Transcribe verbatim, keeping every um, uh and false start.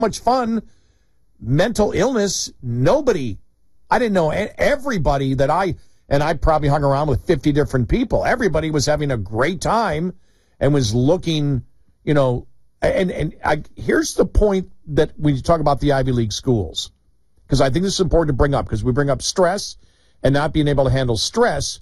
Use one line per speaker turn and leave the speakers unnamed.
much fun. Mental illness, nobody, I didn't know everybody that I, and I probably hung around with fifty different people. Everybody was having a great time and was looking, you know, and, and I, here's the point that when you talk about the Ivy League schools, because I think this is important to bring up because we bring up stress and not being able to handle stress.